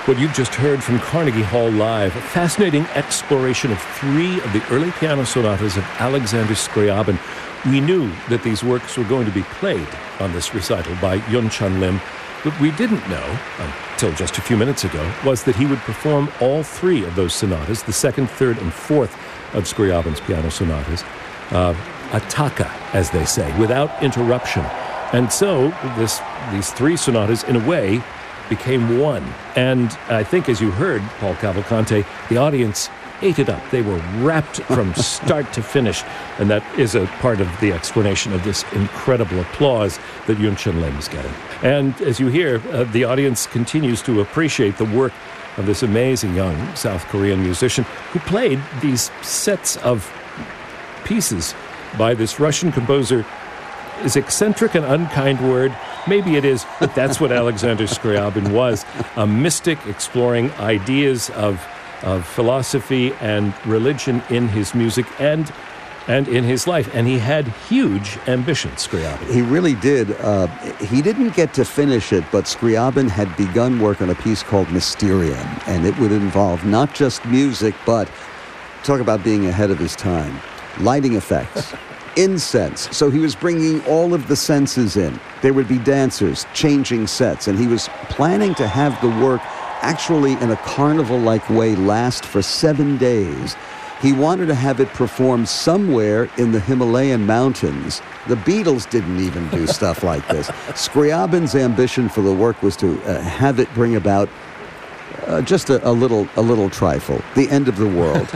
What you've just heard from Carnegie Hall Live, a fascinating exploration of three of the early piano sonatas of Alexander Scriabin. We knew that these works were going to be played on this recital by Yun-Chan Lim. What we didn't know, until just a few minutes ago, was that he would perform all three of those sonatas, the second, third, and fourth of Scriabin's piano sonatas, attacca, as they say, without interruption. And so these three sonatas, in a way, became one. And I think, as you heard, Paul Cavalcante, the audience ate it up. They were wrapped from start to finish. And that is a part of the explanation of this incredible applause that Yun-Chan Lim is getting. And as you hear, the audience continues to appreciate the work of this amazing young South Korean musician who played these sets of pieces by this Russian composer. Is eccentric an unkind word? Maybe it is, but that's what Alexander Scriabin was, a mystic exploring ideas of philosophy and religion in his music and in his life. And he had huge ambitions, Scriabin. He really did. He didn't get to finish it, but Scriabin had begun work on a piece called Mysterium, and it would involve not just music, but talk about being ahead of his time, lighting effects. Incense. So he was bringing all of the senses in. There would be dancers, changing sets, and he was planning to have the work actually in a carnival-like way last for 7 days. He wanted to have it performed somewhere in the Himalayan mountains. The Beatles didn't even do stuff like this. Scriabin's ambition for the work was to have it bring about just a little trifle, the end of the world.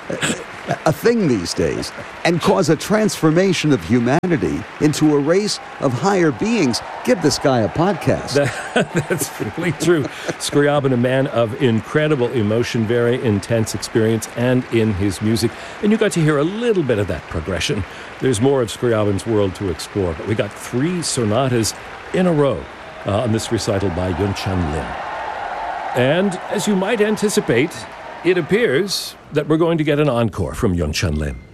A thing these days, and cause a transformation of humanity into a race of higher beings. Give this guy a podcast. That's really true. Scriabin, a man of incredible emotion, very intense experience, and in his music. And you got to hear a little bit of that progression. There's more of Scriabin's world to explore, but we got three sonatas in a row on this recital by Yun-Chan Lim. And as you might anticipate, it appears that we're going to get an encore from Yun-Chan Lim.